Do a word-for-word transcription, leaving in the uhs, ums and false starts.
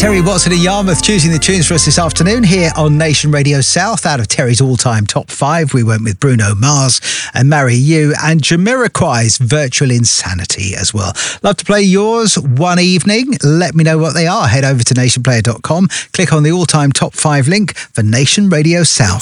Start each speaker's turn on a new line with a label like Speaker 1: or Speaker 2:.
Speaker 1: Terry Watson in Yarmouth choosing the tunes for us this afternoon here on Nation Radio South. Out of Terry's all-time top five, we went with Bruno Mars and Marry You, and Jamiroquai's Virtual Insanity as well. Love to play yours one evening. Let me know what they are. Head over to nation player dot com, click on the all-time top five link for Nation Radio South.